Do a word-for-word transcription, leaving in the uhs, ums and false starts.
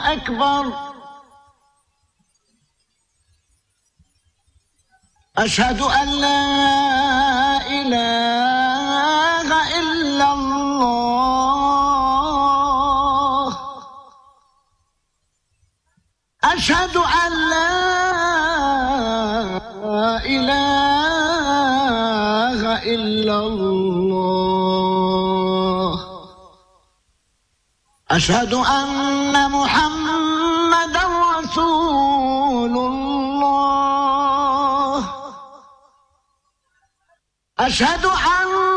أكبر. أشهد أن لا إله إلا الله. أشهد أن لا إله إلا الله. أشهد أن محمدًا رسول الله. أشهد أن